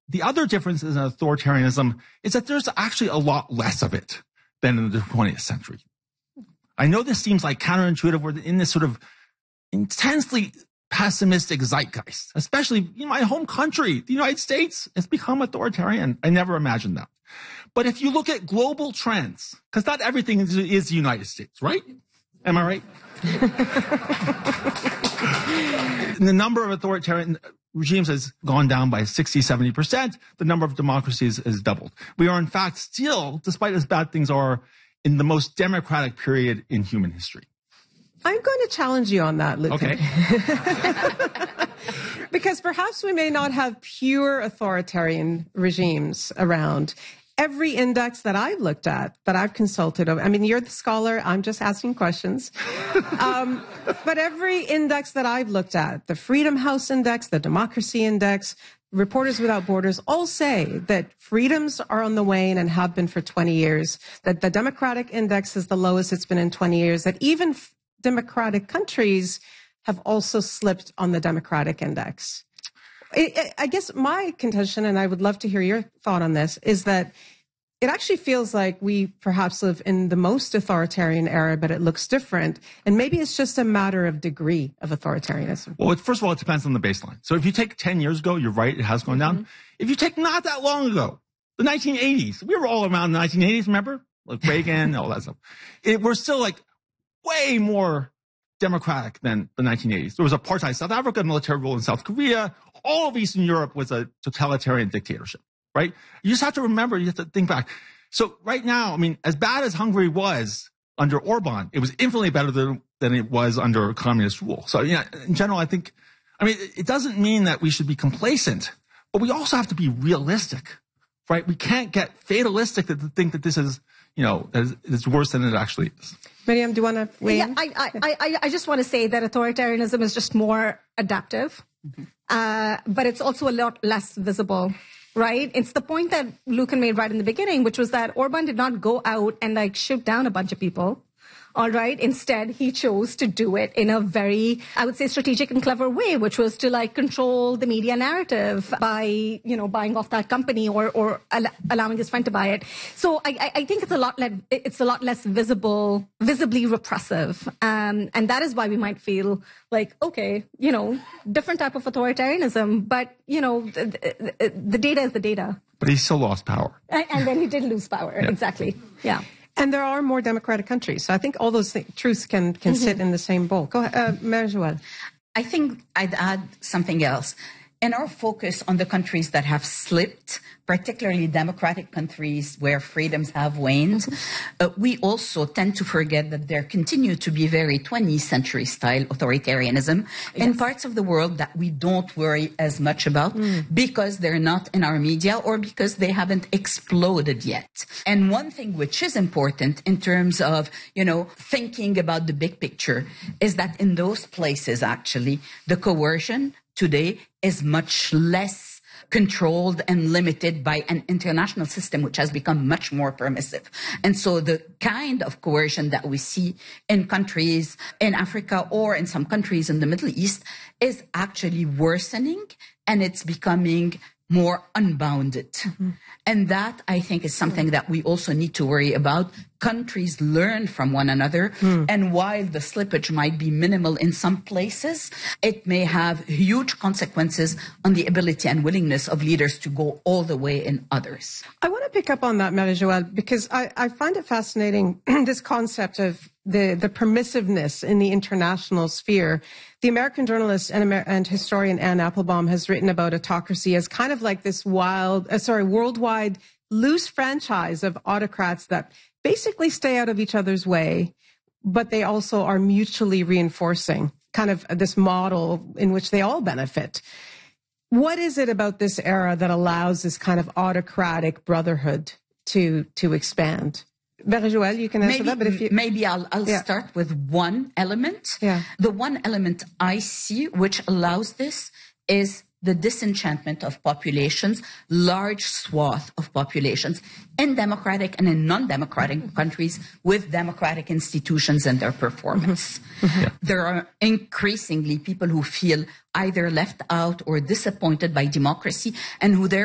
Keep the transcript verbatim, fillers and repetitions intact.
the other difference in authoritarianism is that there's actually a lot less of it than in the twentieth century. I know this seems like counterintuitive. We're in this sort of intensely pessimistic zeitgeist, especially in my home country, the United States, has become authoritarian. I never imagined that. But if you look at global trends, because not everything is, is the United States, right? Am I right? The number of authoritarian regimes has gone down by sixty, seventy percent. The number of democracies has doubled. We are, in fact, still, despite as bad things are, in the most democratic period in human history. I'm going to challenge you on that, Luke. Okay. Because perhaps we may not have pure authoritarian regimes around. Every index that I've looked at, that I've consulted, I mean, you're the scholar, I'm just asking questions. um, but every index that I've looked at, the Freedom House Index, the Democracy Index, Reporters Without Borders, all say that freedoms are on the wane and have been for twenty years, that the Democratic Index is the lowest it's been in twenty years, that even f- democratic countries have also slipped on the Democratic Index. I, I guess my contention, and I would love to hear your thought on this, is that it actually feels like we perhaps live in the most authoritarian era, but it looks different. And maybe it's just a matter of degree of authoritarianism. Well, first of all, it depends on the baseline. So if you take ten years ago, you're right, it has gone down. Mm-hmm. If you take not that long ago, the nineteen eighties, we were all around the nineteen eighties, remember? Like Reagan, all that stuff. It, we're still like way more democratic than the nineteen eighties. There was apartheid South Africa, military rule in South Korea. All of Eastern Europe was a totalitarian dictatorship, right? You just have to remember, you have to think back. So right now, I mean, as bad as Hungary was under Orban, it was infinitely better than, than it was under communist rule. So, yeah, in general, I think, I mean, it doesn't mean that we should be complacent, but we also have to be realistic, right? We can't get fatalistic to think that this is, you know, it's worse than it actually is. Miriam, do you want to weigh yeah, in? I, I, I, I just want to say that authoritarianism is just more adaptive, mm-hmm. uh, but it's also a lot less visible, right? It's the point that Lucan made right in the beginning, which was that Orban did not go out and like shoot down a bunch of people. All right. Instead, he chose to do it in a very, I would say, strategic and clever way, which was to like control the media narrative by, you know, buying off that company or or al- allowing his friend to buy it. So I, I think it's a lot less, it's a lot less visible, visibly repressive, um, and that is why we might feel like, okay, you know, different type of authoritarianism, but you know, the, the, the data is the data. But he still lost power, and, and then he did lose power. Yeah. Exactly. Yeah. And there are more democratic countries. So I think all those th- truths can, can mm-hmm. sit in the same bowl. Go ahead, uh, Marie-Joëlle. I think I'd add something else. In our focus on the countries that have slipped, particularly democratic countries where freedoms have waned, uh, we also tend to forget that there continue to be very twentieth century style authoritarianism yes. in parts of the world that we don't worry as much about mm. because they're not in our media or because they haven't exploded yet. And one thing which is important in terms of, you know, thinking about the big picture is that in those places, actually, the coercion today is much less controlled and limited by an international system which has become much more permissive. And so the kind of coercion that we see in countries in Africa or in some countries in the Middle East is actually worsening, and it's becoming more unbounded. Mm-hmm. And that, I think, is something that we also need to worry about. Countries learn from one another. Mm. And while the slippage might be minimal in some places, it may have huge consequences on the ability and willingness of leaders to go all the way in others. I want to pick up on that, Marie-Joëlle, because I, I find it fascinating, this concept of the, the permissiveness in the international sphere. The American journalist and, Amer- and historian Anne Applebaum has written about autocracy as kind of like this wild, uh, sorry, worldwide loose franchise of autocrats that basically stay out of each other's way, but they also are mutually reinforcing, kind of this model in which they all benefit. What is it about this era that allows this kind of autocratic brotherhood to to expand? Marie-Joëlle, you can answer maybe, that, but if you... Maybe I'll, I'll yeah. start with one element. Yeah. The one element I see which allows this is the disenchantment of populations, large swath of populations in democratic and in non-democratic countries with democratic institutions and their performance. Mm-hmm. Yeah. There are increasingly people who feel either left out or disappointed by democracy and who therefore